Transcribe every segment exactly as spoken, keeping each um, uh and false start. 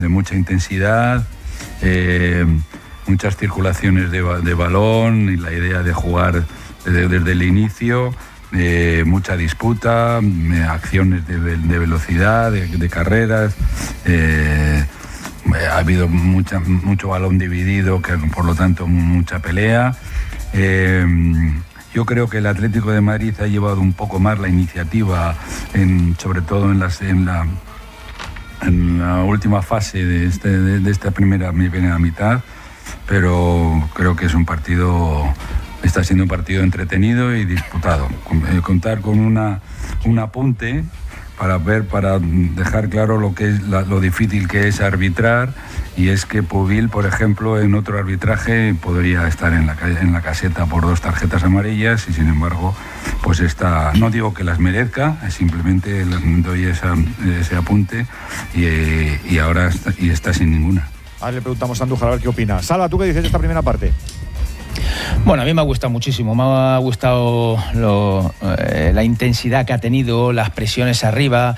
de mucha intensidad, eh, muchas circulaciones de, de balón y la idea de jugar desde, desde el inicio, eh, mucha disputa, eh, acciones de, de velocidad, de, de carreras. Eh, ha habido mucha, mucho balón dividido, que por lo tanto mucha pelea. Eh, yo creo que el Atlético de Madrid ha llevado un poco más la iniciativa, en, sobre todo en, las, en, la, en la última fase de, este, de, de esta primera, primera mitad, pero creo que es un partido, está siendo un partido entretenido y disputado. Contar con una, un apunte para ver, para dejar claro lo que es la, lo difícil que es arbitrar, y es que Pubil, por ejemplo, en otro arbitraje podría estar en la, en la caseta por dos tarjetas amarillas y sin embargo pues está, no digo que las merezca, simplemente les doy esa, ese apunte y, y ahora está, y está sin ninguna. Ahora le preguntamos a Andújar a ver qué opina. Salva, ¿tú qué dices de esta primera parte? Bueno, a mí me ha gustado muchísimo, me ha gustado lo, eh, la intensidad que ha tenido, las presiones arriba,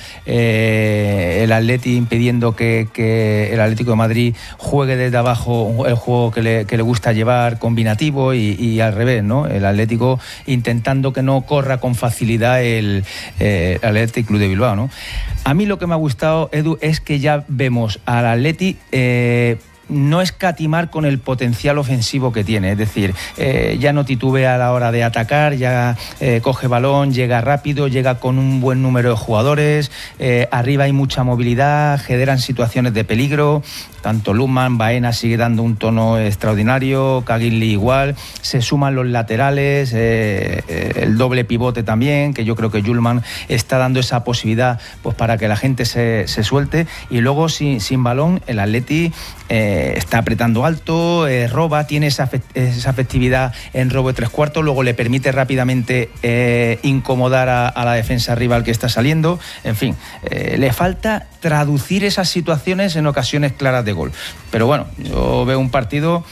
eh, el Atleti impidiendo que, que el Atlético de Madrid juegue desde abajo el juego que le, que le gusta llevar, combinativo, y, y al revés, ¿no? El Atlético intentando que no corra con facilidad el, eh, el Athletic Club de Bilbao, ¿no? A mí lo que me ha gustado, Edu, es que ya vemos al Atleti eh, no escatimar con el potencial ofensivo que tiene, es decir, eh, ya no titubea a la hora de atacar, ya eh, coge balón, llega rápido, llega con un buen número de jugadores, eh, arriba hay mucha movilidad, generan situaciones de peligro, tanto Lukman, Baena sigue dando un tono extraordinario, Kaginli igual, se suman los laterales, eh, eh, el doble pivote también, que yo creo que Yulman está dando esa posibilidad pues para que la gente se, se suelte, y luego sin, sin balón el Atleti eh, está apretando alto, eh, roba, tiene esa, esa efectividad en robo de tres cuartos, luego le permite rápidamente eh, incomodar a, a la defensa rival que está saliendo, en fin, eh, le falta traducir esas situaciones en ocasiones claras de gol. Pero bueno, yo veo un partido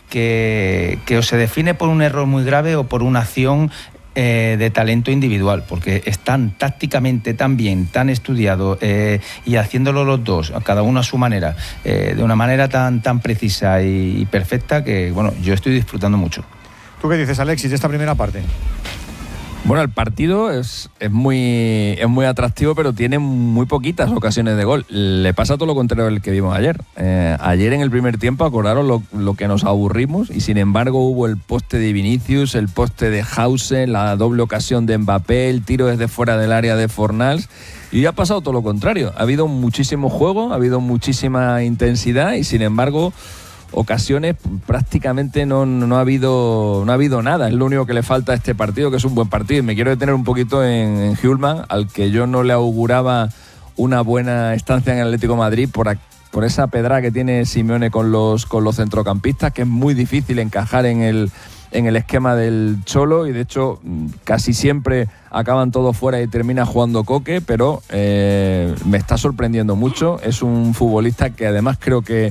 que, que o se define por un error muy grave o por una acción eh, de talento individual, porque están tácticamente tan bien, tan estudiados eh, y haciéndolo los dos, cada uno a su manera, eh, de una manera tan, tan precisa y, y perfecta que, bueno, yo estoy disfrutando mucho. ¿Tú qué dices, Alexis, de esta primera parte? Bueno, el partido es, es, muy, es muy atractivo, pero tiene muy poquitas ocasiones de gol. Le pasa todo lo contrario al que vimos ayer. Eh, ayer en el primer tiempo, acordaron lo, lo que nos aburrimos, y sin embargo hubo el poste de Vinicius, el poste de Hausen, la doble ocasión de Mbappé, el tiro desde fuera del área de Fornals. Y ha pasado todo lo contrario. Ha habido muchísimo juego, ha habido muchísima intensidad y sin embargo ocasiones prácticamente no, no, ha habido, no ha habido nada. Es lo único que le falta a este partido, que es un buen partido. Y me quiero detener un poquito en, en Hjulmand, al que yo no le auguraba una buena estancia en el Atlético de Madrid por, a, por esa pedra que tiene Simeone con los, con los centrocampistas, que es muy difícil encajar en el, en el esquema del Cholo, y de hecho casi siempre acaban todos fuera y termina jugando Coque, pero eh, me está sorprendiendo mucho. Es un futbolista que además creo que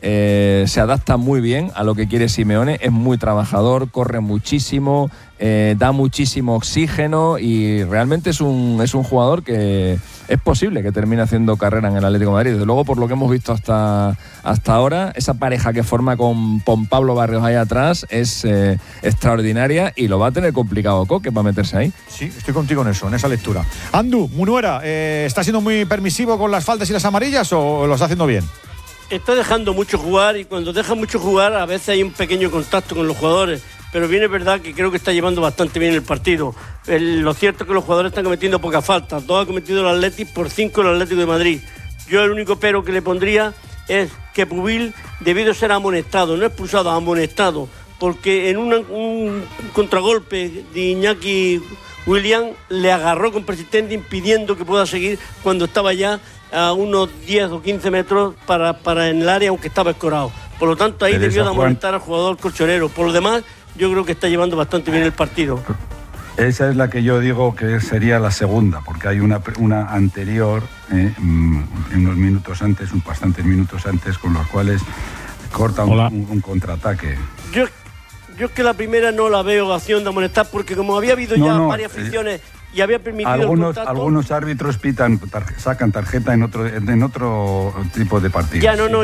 Eh, se adapta muy bien a lo que quiere Simeone, es muy trabajador, corre muchísimo, eh, da muchísimo oxígeno y realmente es un, es un jugador que es posible que termine haciendo carrera en el Atlético de Madrid. Desde luego, por lo que hemos visto hasta, hasta ahora, esa pareja que forma con, con Pablo Barrios ahí atrás es eh, extraordinaria, y lo va a tener complicado Coque para meterse ahí. Sí, estoy contigo en eso, en esa lectura. Andu, Munuera, eh, ¿está siendo muy permisivo con las faltas y las amarillas o lo está haciendo bien? Está dejando mucho jugar, y cuando deja mucho jugar a veces hay un pequeño contacto con los jugadores, pero bien es verdad que creo que está llevando bastante bien el partido. El, lo cierto es que los jugadores están cometiendo pocas faltas, dos ha cometido el Athletic por cinco el Atlético de Madrid. Yo el único pero que le pondría es que Pubil, debido a ser amonestado, no expulsado, amonestado, porque en una, un contragolpe de Iñaki William le agarró con persistencia, impidiendo que pueda seguir cuando estaba ya a unos diez o quince metros para, para en el área, aunque estaba escorado. Por lo tanto, ahí debió de amonestar al jugador colchonero. Por lo demás, yo creo que está llevando bastante bien el partido. Esa es la que yo digo que sería la segunda, porque hay una, una anterior, eh, unos minutos antes, un bastantes minutos antes, con los cuales corta un, un, un contraataque. Yo, yo es que la primera no la veo acción de amonestar, porque como había habido no, ya no, varias fricciones, y había permitido algunos, el contacto. Algunos árbitros pitan, tar- sacan tarjeta en otro, en otro tipo de partidos. Ya, no, no,